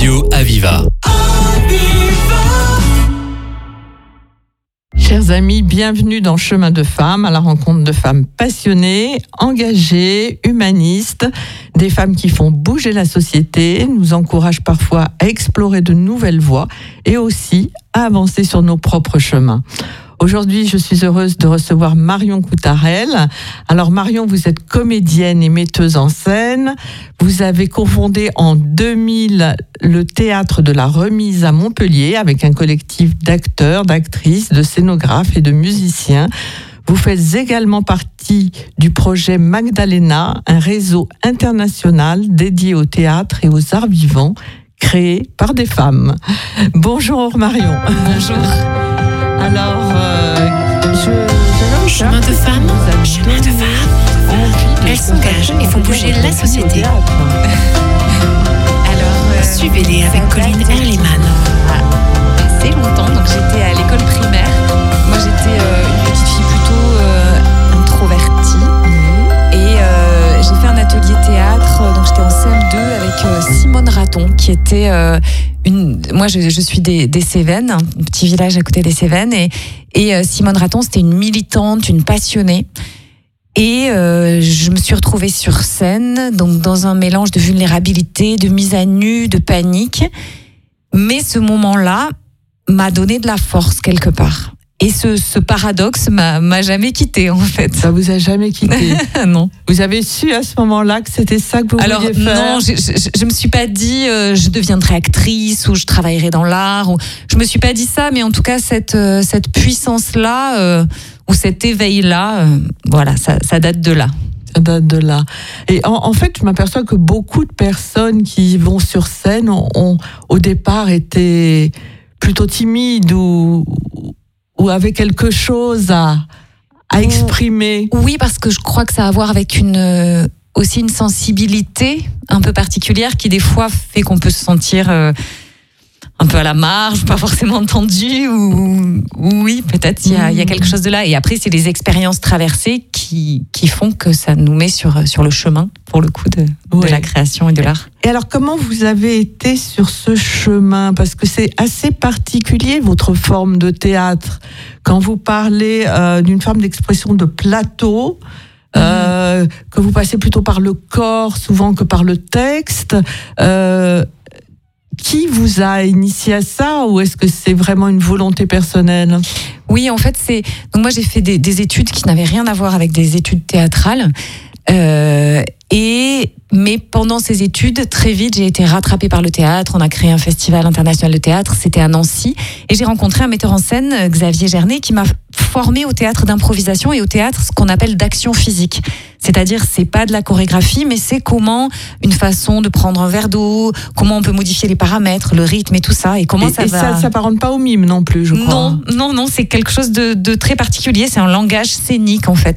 Radio Aviva. Chers amis, bienvenue dans Chemin de Femmes, à la rencontre de femmes passionnées, engagées, humanistes, des femmes qui font bouger la société, nous encouragent parfois à explorer de nouvelles voies et aussi à avancer sur nos propres chemins. Aujourd'hui, je suis heureuse de recevoir Marion Coutarel. Alors Marion, vous êtes comédienne et metteuse en scène. Vous avez cofondé en 2000 le théâtre de la Remise à Montpellier avec un collectif d'acteurs, d'actrices, de scénographes et de musiciens. Vous faites également partie du projet Magdalena, un réseau international dédié au théâtre et aux arts vivants, créé par des femmes. Bonjour Marion. Bonjour. Alors, Chemin de femmes, chemin de femmes. Elles s'engagent et font bouger la société. Alors, suivez-les avec Colline Erliman. Assez longtemps, donc j'étais à l'école primaire. Moi, j'étais une petite fille plutôt introvertie. Et j'ai fait un atelier théâtre, donc j'étais en CM2 avec Simone Raton, qui était moi, je suis des Cévennes, un petit village à côté des Cévennes, et Simone Raton, c'était une militante, une passionnée. Et je me suis retrouvée sur scène, donc dans un mélange de vulnérabilité, de mise à nu, de panique. Mais ce moment-là m'a donné de la force quelque part. Et ce paradoxe m'a jamais quitté en fait. Ça vous a jamais quitté? Non. Vous avez su à ce moment-là que c'était ça que vous vouliez faire? Non, je me suis pas dit je deviendrai actrice ou je travaillerai dans l'art. Je me suis pas dit ça, mais en tout cas cette puissance-là ou cet éveil-là, voilà, ça date de là. Ça date de là. Et en fait, je m'aperçois que beaucoup de personnes qui vont sur scène ont au départ été plutôt timides ou avaient quelque chose à exprimer. Oui, parce que je crois que ça a à voir avec aussi une sensibilité un peu particulière qui des fois fait qu'on peut se sentir un peu à la marge, pas forcément entendu, ou oui, peut-être il y a quelque chose de là. Et après, c'est les expériences traversées qui font que ça nous met sur le chemin, pour le coup, de la création et de l'art. Et alors, comment vous avez été sur ce chemin? Parce que c'est assez particulier, votre forme de théâtre. Quand vous parlez d'une forme d'expression de plateau, que vous passez plutôt par le corps, souvent que par le texte, qui vous a initié à ça, ou est-ce que c'est vraiment une volonté personnelle? Oui, en fait, donc moi j'ai fait des études qui n'avaient rien à voir avec des études théâtrales. Mais pendant ces études, très vite, j'ai été rattrapée par le théâtre. On a créé un festival international de théâtre, c'était à Nancy. Et j'ai rencontré un metteur en scène, Xavier Gernet, qui m'a formée au théâtre d'improvisation et au théâtre, ce qu'on appelle d'action physique. C'est-à-dire, c'est pas de la chorégraphie, mais c'est comment une façon de prendre un verre d'eau, comment on peut modifier les paramètres, le rythme et tout ça. Et comment ça va... ça s'apparente pas au mime non plus, je crois. Non, c'est quelque chose de très particulier. C'est un langage scénique, en fait.